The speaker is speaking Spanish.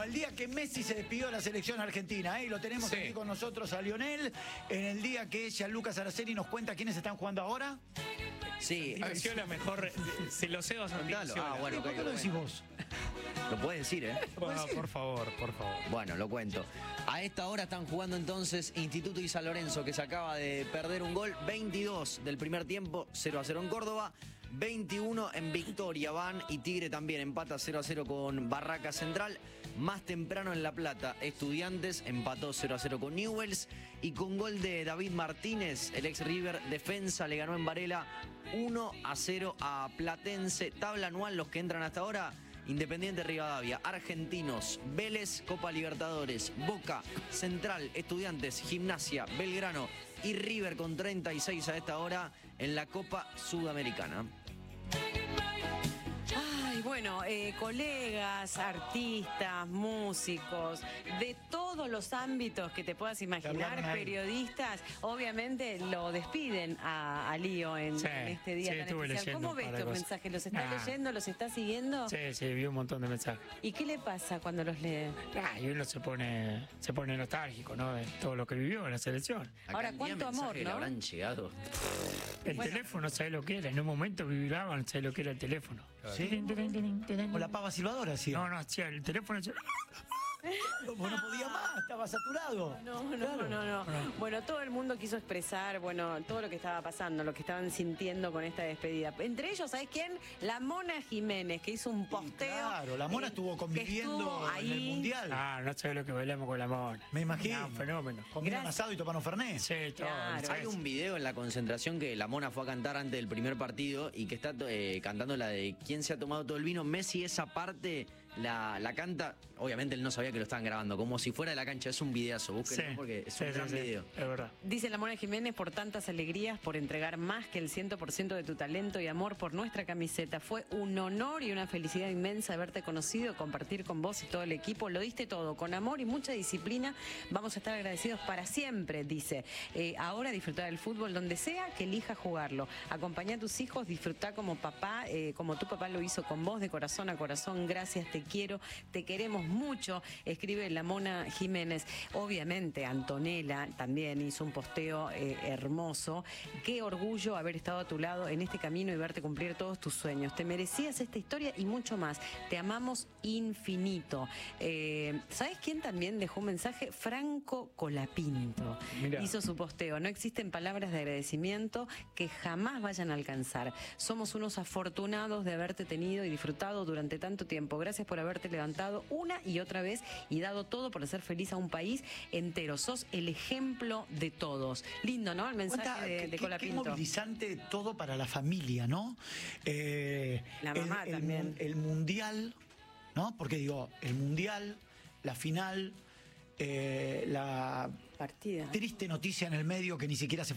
al día que Messi se despidió de la selección argentina, ¿eh? Y lo tenemos aquí con nosotros a Lionel, en el día que Gianluca Saraceni nos cuenta quiénes están jugando ahora. Sí, la mejor. Si lo sé, vas a bueno, ¿Por qué lo decís vos? Lo puedes decir, ¿eh? Bueno, por favor. Bueno, lo cuento. A esta hora están jugando entonces Instituto y San Lorenzo, que se acaba de perder un gol. 22 del primer tiempo, 0-0 en Córdoba. 21 en Victoria van, y Tigre también empata 0-0 con Barraca Central. Más temprano en La Plata, Estudiantes empató 0-0 con Newell's, y con gol de David Martínez, el ex River defensa le ganó en Varela 1-0 a Platense. Tabla anual, los que entran hasta ahora: Independiente Rivadavia, Argentinos, Vélez, Copa Libertadores, Boca, Central, Estudiantes, Gimnasia, Belgrano y River con 36 a esta hora en la Copa Sudamericana. Bueno, colegas, artistas, músicos, de todos los ámbitos que te puedas imaginar, periodistas, obviamente lo despiden a Lío en este día tan especial. ¿Cómo ves tus mensajes? ¿Los estás leyendo? ¿Los estás siguiendo? Sí, vi un montón de mensajes. ¿Y qué le pasa cuando los lee? Y uno se pone nostálgico, ¿no? De todo lo que vivió en la selección. Ahora, ¿cuánto amor, no? Le habrán llegado. El teléfono, ¿sabes lo que era? En un momento vibraban, ¿sabes lo que era el teléfono? Sí. O la pava silbadora, sí. No, el teléfono... Como no podía más, estaba saturado. No. Bueno, todo el mundo quiso expresar, todo lo que estaba pasando, lo que estaban sintiendo con esta despedida. Entre ellos, ¿sabes quién? La Mona Jiménez, que hizo un posteo. Claro, la Mona estuvo conviviendo ahí en el Mundial. No sabes lo que bailamos con la Mona. Me imagino. Un fenómeno. Comieron asado y tomaron fernet. Sí, todo. Claro. Hay un video en la concentración que la Mona fue a cantar antes del primer partido y que está cantando la de ¿Quién se ha tomado todo el vino? Messi esa parte la canta. Obviamente él no sabía que lo estaban grabando, como si fuera de la cancha. Es un videazo, búsquenlo porque es un gran video. Es verdad. Dice la Mona Jiménez: por tantas alegrías, por entregar más que el 100% de tu talento y amor por nuestra camiseta. Fue un honor y una felicidad inmensa haberte conocido, compartir con vos y todo el equipo. Lo diste todo, con amor y mucha disciplina. Vamos a estar agradecidos para siempre, dice. Ahora disfrutar del fútbol donde sea que elijas jugarlo. Acompañá a tus hijos, disfrutá como papá, como tu papá lo hizo con vos, de corazón a corazón. Gracias, te quiero, te queremos mucho, escribe la Mona Jiménez. Obviamente Antonella también hizo un posteo hermoso. Qué orgullo haber estado a tu lado en este camino y verte cumplir todos tus sueños. Te merecías esta historia y mucho más. Te amamos infinito. ¿Sabes quién también dejó un mensaje? Franco Colapinto. Mirá. Hizo su posteo. No existen palabras de agradecimiento que jamás vayan a alcanzar. Somos unos afortunados de haberte tenido y disfrutado durante tanto tiempo. Gracias por haberte levantado una y otra vez y dado todo por hacer feliz a un país entero. Sos el ejemplo de todos. Lindo, ¿no? El mensaje de Colapinto. Qué movilizante todo para la familia, ¿no? La mamá también. El Mundial, ¿no? Porque digo, el Mundial, la final, la partida. Triste noticia en el medio que ni siquiera se